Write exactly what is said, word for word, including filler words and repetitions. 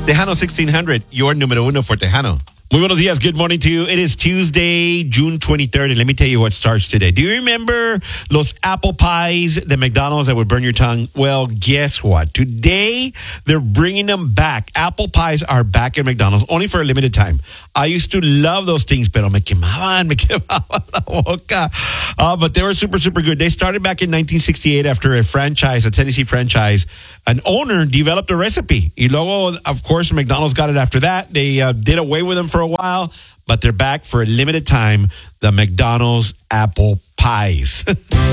Tejano sixteen hundred, your numero uno for Tejano. Muy buenos días. Good morning to you. It is Tuesday, June twenty-third, and let me tell you what starts today. Do you remember those apple pies, the McDonald's that would burn your tongue? Well, guess what? Today, they're bringing them back. Apple pies are back at McDonald's, only for a limited time. I used to love those things, pero me quemaban, me quemaban la boca. Uh, but they were super, super good. They started back in nineteen sixty-eight after a franchise, a Tennessee franchise. An owner developed a recipe. Y luego, of course, McDonald's got it after that. They uh, did away with them for a while, but they're back for a limited time, the McDonald's apple pies.